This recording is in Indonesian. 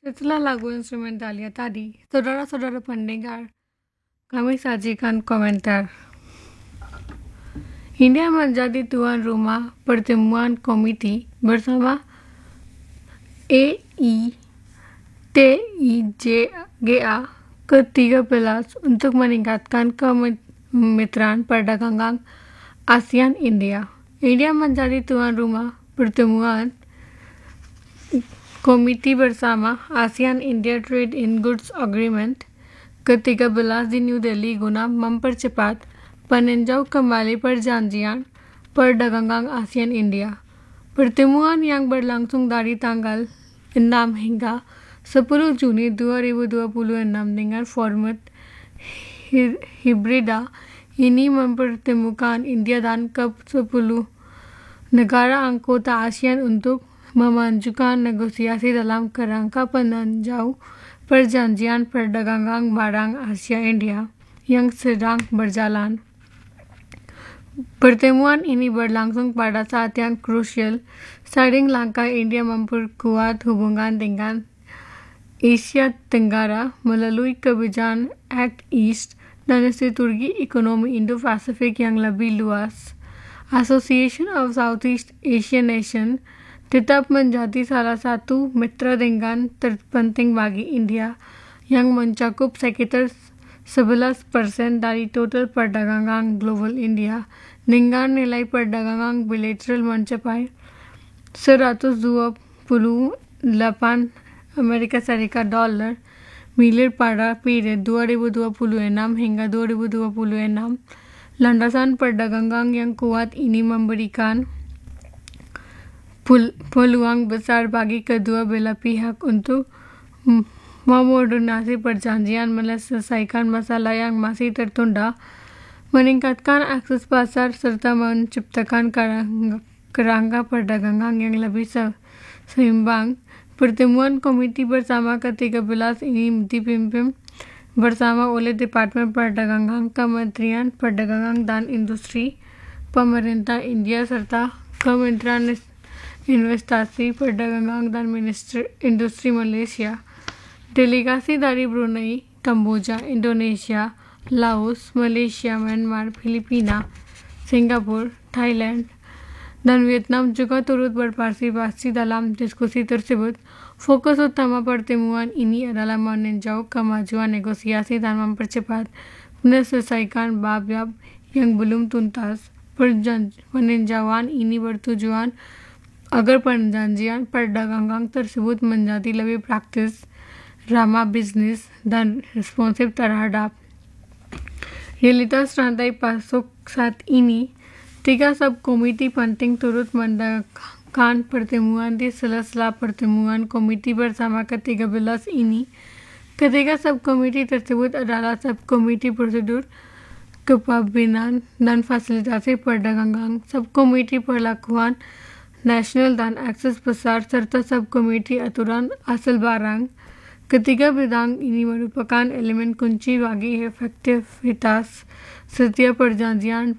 Setelah lagu instrumentalia tadi, saudara-saudara pendengar, kami sajikan komentar. India menjadi tuan rumah pertemuan komiti bersama AITIJGA ke-13 untuk meningkatkan kemitraan perdagangan ASEAN-India. India menjadi tuan rumah pertemuan Komiti Bersama ASEAN-India Trade in Goods Agreement ke-13 di New Delhi guna mempercepat peninjau kembali perjanjian perdagangan ASEAN-India. Pertemuan yang berlangsung dari tanggal 6 hingga 10 Juni 2026 dengan format hibrida ini mempertemukan India dan ke-10 negara anggota ASEAN untuk memajukan negosiasi dalam kerangka peninjau perjanjian perdagangan barang Asia-India yang sedang berjalan. Pertemuan ini berlangsung pada saat yang krusial seiring langkah India memperkuat hubungan dengan Asia Tenggara melalui kebijakan Act East dan strategi ekonomi Indo-Pasifik yang lebih luas. Association of Southeast Asian Nations tetap menjadi salah satu mitra dagang terpenting bagi India yang mencakup sekitar 11% dari total perdagangan global India dengan nilai perdagangan bilateral mencapai 128 Amerika Serikat dolar miliar pada periode 2026 hingga 2026. Landasan perdagangan yang kuat ini memberikan peluang besar bagi kedua belah pihak untuk memodernisasi perjanjian, menyelesaikan masalah yang masih tertunda, meningkatkan akses pasar, serta menciptakan kerangka perdagangan yang lebih seimbang. Pertemuan Komiti Bersama ke-13 ini dipimpin bersama oleh Departemen Perdagangan, Kementerian Perdagangan dan Industri, Pemerintah India, serta Kementerian Investasi, Perdagangan dan Industri Malaysia. Delegasi dari Brunei, Kamboja, Indonesia, Laos, Malaysia, Myanmar, Filipina, Singapura, Thailand, dan Vietnam juga turut berpartisipasi dalam diskusi tersebut. Fokus utama pertemuan ini adalah meninjau kemajuan negosiasi dan mempercepat menyelesaikan bab-bab yang belum tuntas. Peninjauan ini bertujuan agar perjanjian perdagangan tersebut menjadi lebih praktis, ramah bisnis, dan responsif terhadap realitas rantai pasok saat ini. 3 subkomiti penting turut mendapatkan pertemuan di sela-sela pertemuan Komiti Bersama ke-13 ini. Ketiga subkomiti tersebut adalah Subkomiti Prosedur Kepemimpinan dan Fasilitasi Perdagangan, Subkomiti Perlakuan Nasional dan Akses Pasar, serta Subkomiti Aturan Asal Barang. Ketiga bidang ini merupakan elemen kunci bagi efektivitas setiap perjanjian